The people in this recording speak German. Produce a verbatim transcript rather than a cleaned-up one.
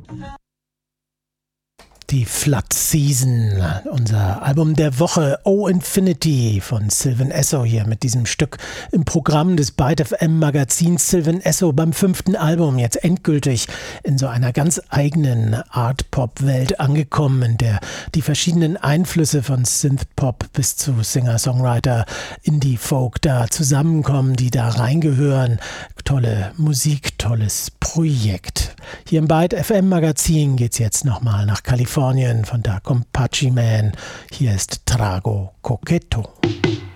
Die Flood Season, unser Album der Woche, Oh Infinity von Sylvan Esso hier mit diesem Stück im Programm des Byte F M Magazins. Sylvan Esso beim fünften Album, jetzt endgültig in so einer ganz eigenen Art-Pop-Welt angekommen, in der die verschiedenen Einflüsse von Synth-Pop bis zu Singer-Songwriter, Indie-Folk da zusammenkommen, die da reingehören. Tolle Musik, tolles Projekt. Hier im Byte F M Magazin geht's jetzt nochmal nach Kalifornien. Von da kommt Pachi Man. Hier ist Trago Coqueto.